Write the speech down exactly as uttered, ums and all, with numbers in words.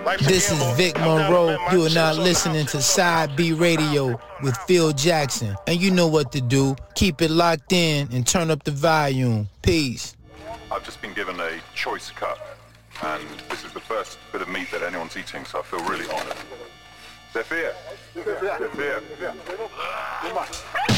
This is Vic Monroe. You are now listening to Side B Radio with Phil Jackson. And you know what to do. Keep it locked in and turn up the volume. Peace. I've just been given a choice cut, and this is the first bit of meat that anyone's eating, so I feel really honored. Zephyr. Zephyr. Zephyr.